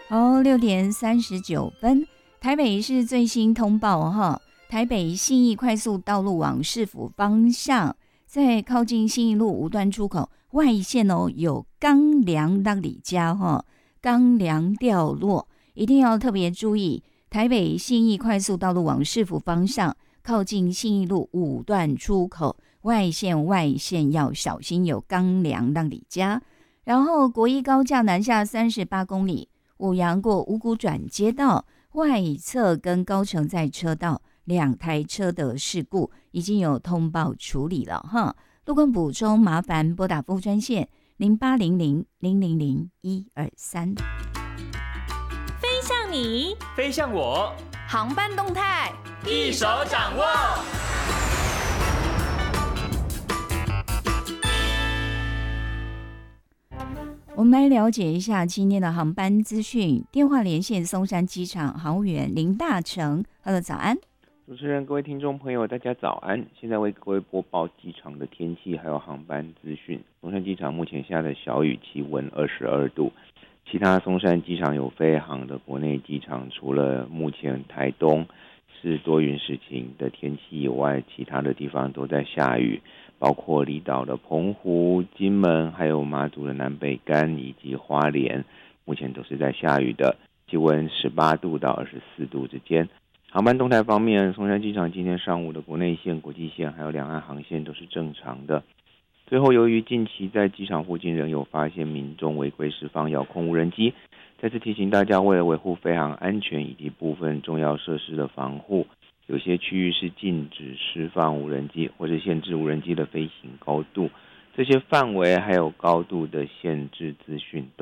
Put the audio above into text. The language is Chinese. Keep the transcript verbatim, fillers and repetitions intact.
好，六点三十九分，台北市最新通报哈，台北信义快速道路往市府方向，在靠近信义路五段出口外线哦，有钢梁让里家哈，钢梁掉落，一定要特别注意。台北信义快速道路往市府方向，靠近信义路五段出口外线外线要小心，有钢梁让里家。然后国一高架南下三十八公里。五杨过五股转接道外侧跟高乘载车道两台车的事故已经有通报处理了哈。路况补充，麻烦拨打服务专线零八零零零零零一二三。 飞向你， 飞向我， 航班动态一手掌握。 我们来了解一下今天的航班资讯。电话连线松山机场航务员林大成。Hello， 早安。 主持人、各位听众朋友，大家早安！现在为各位播报机场的天气还有航班资讯。松山机场目前下的小雨，气温二十二度。其他松山机场有飞航的国内机场，除了目前台东是多云时晴的天气以外，其他的地方都在下雨。包括离岛的澎湖、金门，还有马祖的南北竿以及花莲，目前都是在下雨的，气温十八度到二十四度之间。航班动态方面，松山机场今天上午的国内线、国际线还有两岸航线都是正常的。最后，由于近期在机场附近仍有发现民众违规释放遥控无人机，再次提醒大家，为了维护飞航安全以及部分重要设施的防护，有些区域是禁止释放无人机或是限制无人机的飞行高度，这些范围还有高度的限制资讯都